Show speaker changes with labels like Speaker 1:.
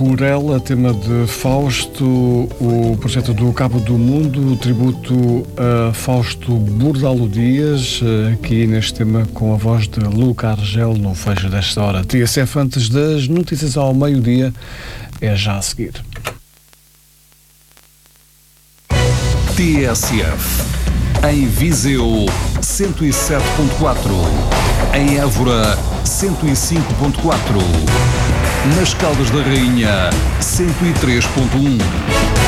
Speaker 1: por Ela, tema de Fausto, o projeto do Cabo do Mundo, tributo a Fausto Bordalo Dias, aqui neste tema com a voz de Luca Argel no fecho desta hora. TSF antes das notícias ao meio-dia, é já a seguir.
Speaker 2: TSF em Viseu 107.4, em Évora 105.4, nas Caldas da Rainha 103.1,